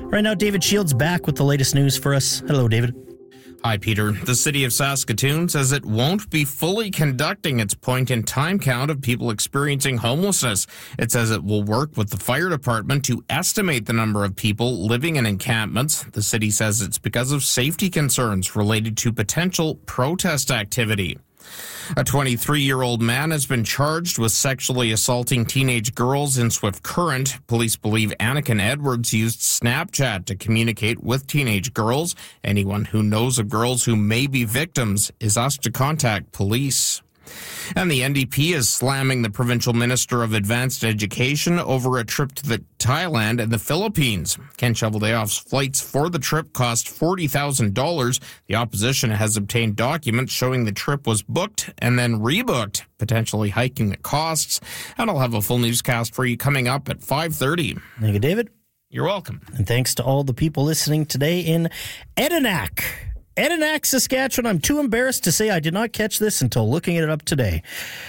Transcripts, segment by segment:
Right now, David Shields back with the latest news for us. Hello, David. Hi, Peter. The city of Saskatoon says it won't be fully conducting its point-in-time count of people experiencing homelessness. It says it will work with the fire department to estimate the number of people living in encampments. The city says it's because of safety concerns related to potential protest activity. A 23-year-old man has been charged with sexually assaulting teenage girls in Swift Current. Police believe Anakin Edwards used Snapchat to communicate with teenage girls. Anyone who knows of girls who may be victims is asked to contact police. And the NDP is slamming the provincial minister of advanced education over a trip to Thailand and the Philippines. Ken Cheveldayoff's flights for the trip cost $40,000. The opposition has obtained documents showing the trip was booked and then rebooked, potentially hiking the costs. And I'll have a full newscast for you coming up at 5:30. Thank you, David. You're welcome. And thanks to all the people listening today in Edenac, Saskatchewan. I'm too embarrassed to say I did not catch this until looking it up today.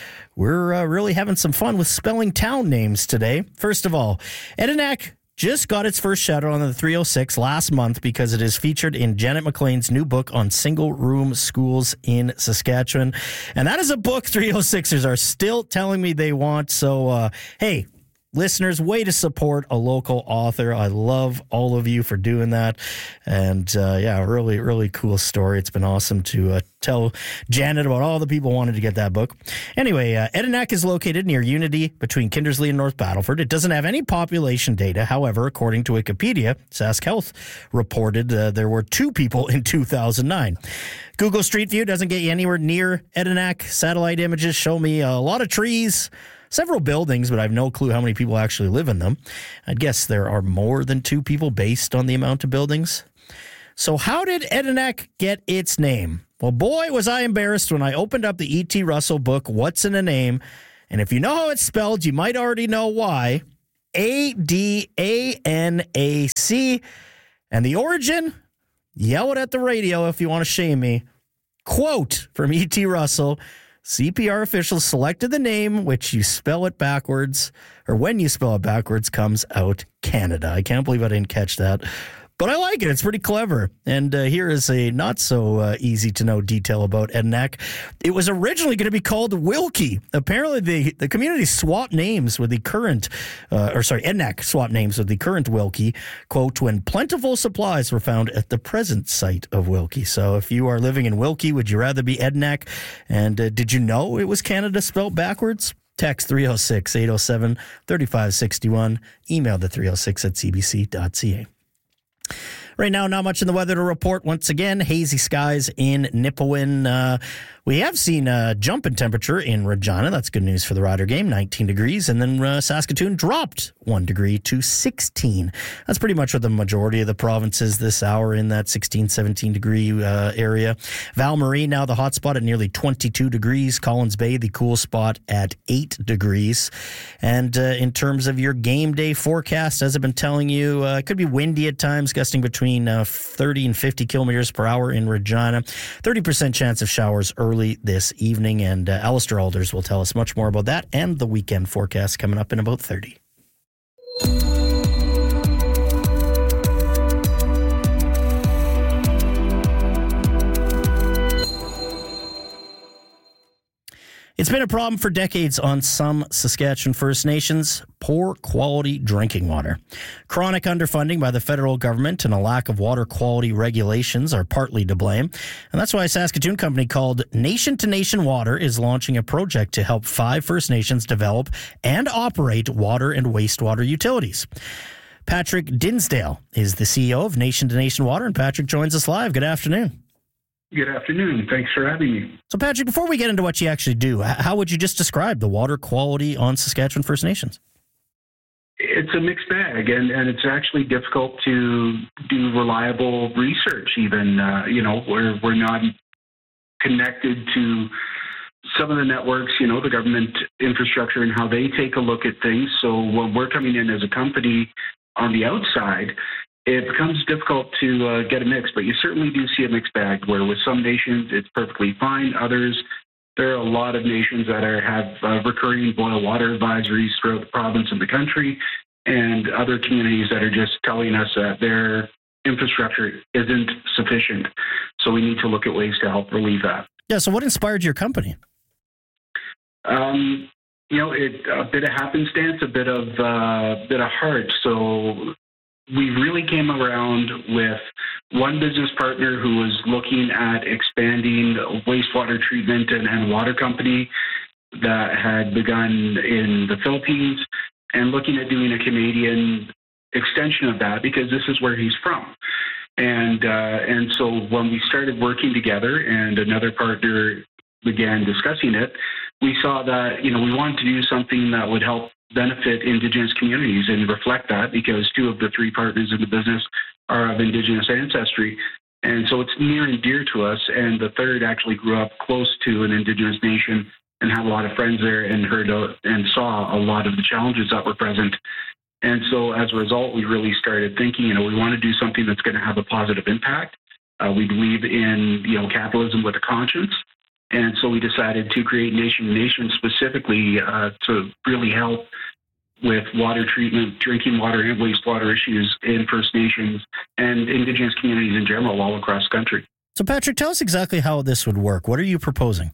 We're really having some fun with spelling town names today. First of all, Edenac just got its first shout out on the 306 last month because it is featured in Janet McLean's new book on single-room schools in Saskatchewan. And that is a book 306ers are still telling me they want. So, hey, listeners, way to support a local author. I love all of you for doing that. And really, really cool story. It's been awesome to tell Janet about all the people wanted to get that book. Anyway, Edenac is located near Unity between Kindersley and North Battleford. It doesn't have any population data. However, according to Wikipedia, SaskHealth reported there were 2 people in 2009. Google Street View doesn't get you anywhere near Edenac. Satellite images show me a lot of trees, several buildings, but I have no clue how many people actually live in them. I'd guess there are more than 2 people based on the amount of buildings. So how did Edenac get its name? Well, boy, was I embarrassed when I opened up the E.T. Russell book, What's in a Name? And if you know how it's spelled, you might already know why. Adanac. And the origin? Yell it at the radio if you want to shame me. Quote from E.T. Russell: CPR officials selected the name, which you spell it backwards, or when you spell it backwards, comes out Canada. I can't believe I didn't catch that, but I like it. It's pretty clever. And here is a not so easy to know detail about Edenac. It was originally going to be called Wilkie. Apparently, the community swapped names with the current, Edenac swapped names with the current Wilkie, quote, when plentiful supplies were found at the present site of Wilkie. So if you are living in Wilkie, would you rather be Edenac? And did you know it was Canada spelled backwards? Text 306-807-3561. Email the 306@cbc.ca. Right now, not much in the weather to report. Once again, hazy skies in Nipawin. We have seen a jump in temperature in Regina. That's good news for the Rider game, 19 degrees. And then Saskatoon dropped 1 degree to 16. That's pretty much what the majority of the provinces this hour in that 16, 17 degree area. Val-Marie, now the hot spot at nearly 22 degrees. Collins Bay, the cool spot at 8 degrees. And in terms of your game day forecast, as I've been telling you, it could be windy at times, gusting between 30 and 50 kilometers per hour in Regina. 30% chance of showers early this evening, and Alistair Alders will tell us much more about that and the weekend forecast coming up in about 30. It's been a problem for decades on some Saskatchewan First Nations: poor quality drinking water. Chronic underfunding by the federal government and a lack of water quality regulations are partly to blame. And that's why a Saskatoon company called Nation to Nation Water is launching a project to help 5 First Nations develop and operate water and wastewater utilities. Patrick Dinsdale is the CEO of Nation to Nation Water, and Patrick joins us live. Good afternoon. Good afternoon. Thanks for having me. So, Patrick, before we get into what you actually do, how would you just describe the water quality on Saskatchewan First Nations? It's a mixed bag, and it's actually difficult to do reliable research even. We're not connected to some of the networks, the government infrastructure and how they take a look at things. So when we're coming in as a company on the outside, it becomes difficult to get a mix, but you certainly do see a mixed bag where with some nations it's perfectly fine. Others, there are a lot of nations that have recurring boil water advisories throughout the province and the country, and other communities that are just telling us that their infrastructure isn't sufficient. So we need to look at ways to help relieve that. Yeah. So what inspired your company? A bit of happenstance, a bit of heart. So we really came around with one business partner who was looking at expanding a wastewater treatment and water company that had begun in the Philippines, and looking at doing a Canadian extension of that because this is where he's from. And so when we started working together and another partner began discussing it, we saw that, we wanted to do something that would help benefit Indigenous communities and reflect that, because 2 of the 3 partners in the business are of Indigenous ancestry. And so it's near and dear to us. And the third actually grew up close to an Indigenous nation and had a lot of friends there and heard and saw a lot of the challenges that were present. And so as a result, we really started thinking, we want to do something that's going to have a positive impact. We believe in, capitalism with a conscience. And so we decided to create Nation to Nation specifically to really help with water treatment, drinking water and wastewater issues in First Nations and Indigenous communities in general all across the country. So Patrick, tell us exactly how this would work. What are you proposing?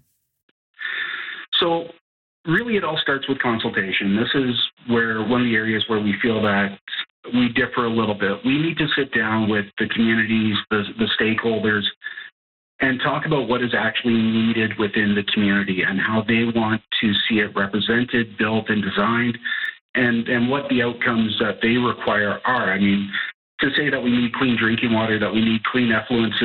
So really it all starts with consultation. This is where one of the areas where we feel that we differ a little bit. We need to sit down with the communities, the stakeholders, and talk about what is actually needed within the community and how they want to see it represented, built, and designed, and what the outcomes that they require are. I mean, to say that we need clean drinking water, that we need clean effluents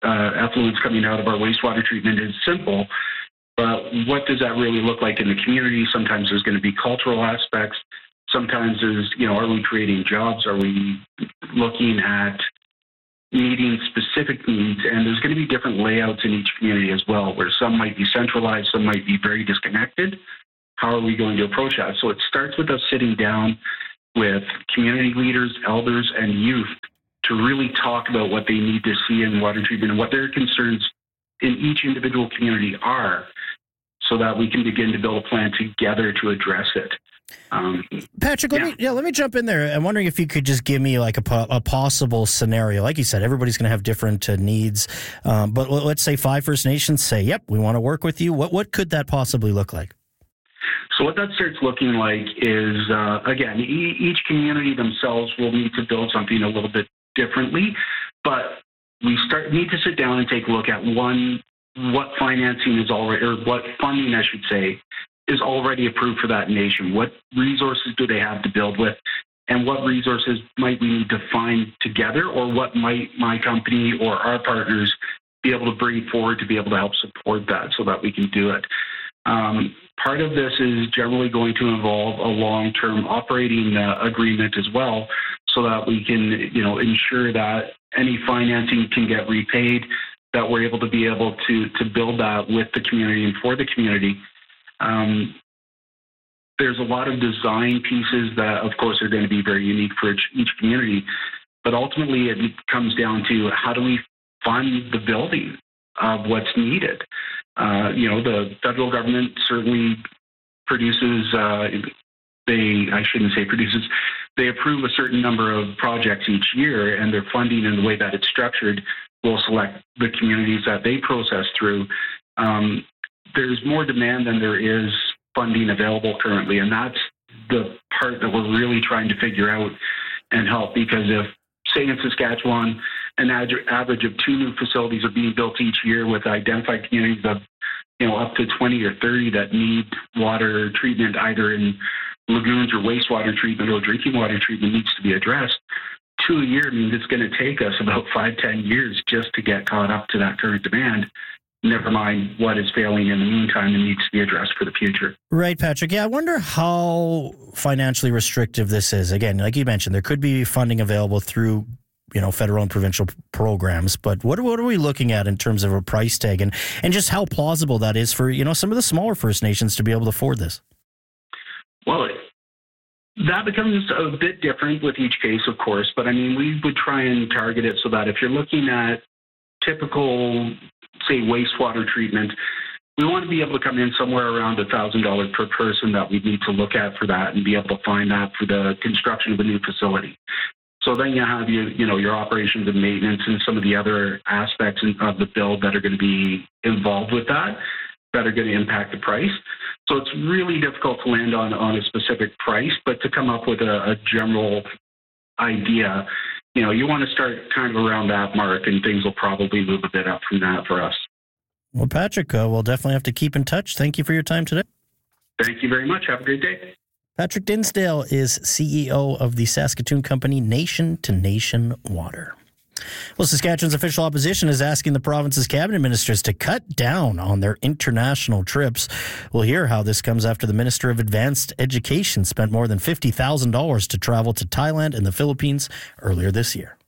coming out of our wastewater treatment is simple, but what does that really look like in the community? Sometimes there's going to be cultural aspects. Sometimes there's, are we creating jobs? Are we looking at meeting specific needs? And there's going to be different layouts in each community as well, where some might be centralized, some might be very disconnected. How are we going to approach that? So it starts with us sitting down with community leaders, elders, and youth to really talk about what they need to see in water treatment and what their concerns in each individual community are, so that we can begin to build a plan together to address it. Patrick, let me jump in there. I'm wondering if you could just give me like a possible scenario. Like you said, everybody's going to have different needs, but let's say 5 First Nations say, "Yep, we want to work with you." What could that possibly look like? So what that starts looking like is, again, each community themselves will need to build something a little bit differently, but we need to sit down and take a look at what financing is already, or what funding, I should say, is already approved for that nation. What resources do they have to build with? And what resources might we need to find together, or what might my company or our partners be able to bring forward to be able to help support that so that we can do it? Part of this is generally going to involve a long-term operating agreement as well, so that we can, ensure that any financing can get repaid, that we're able to build that with the community and for the community. There's a lot of design pieces that, of course, are going to be very unique for each community, but ultimately it comes down to how do we fund the building of what's needed. The federal government certainly produces, they approve a certain number of projects each year, and their funding and the way that it's structured will select the communities that they process through. There's more demand than there is funding available currently, and that's the part that we're really trying to figure out and help, because if, say in Saskatchewan, an average of 2 new facilities are being built each year with identified communities of up to 20 or 30 that need water treatment, either in lagoons or wastewater treatment or drinking water treatment needs to be addressed. 2 a year means it's going to take us about 5-10 years just to get caught up to that current demand. Never mind what is failing in the meantime and needs to be addressed for the future. Right, Patrick. Yeah, I wonder how financially restrictive this is. Again, like you mentioned, there could be funding available through federal and provincial programs, but what are we looking at in terms of a price tag and just how plausible that is for some of the smaller First Nations to be able to afford this? Well, that becomes a bit different with each case, of course, but I mean, we would try and target it so that if you're looking at typical, say, wastewater treatment, we want to be able to come in somewhere around $1,000 per person that we need to look at for that and be able to find that for the construction of a new facility. So then you have your operations and maintenance and some of the other aspects of the build that are going to be involved with that are going to impact the price. So it's really difficult to land on a specific price, but to come up with a general idea, you want to start kind of around that mark, and things will probably move a bit up from that for us. Well, Patrick, we'll definitely have to keep in touch. Thank you for your time today. Thank you very much. Have a great day. Patrick Dinsdale is CEO of the Saskatoon company Nation to Nation Water. Well, Saskatchewan's official opposition is asking the province's cabinet ministers to cut down on their international trips. We'll hear how this comes after the Minister of Advanced Education spent more than $50,000 to travel to Thailand and the Philippines earlier this year.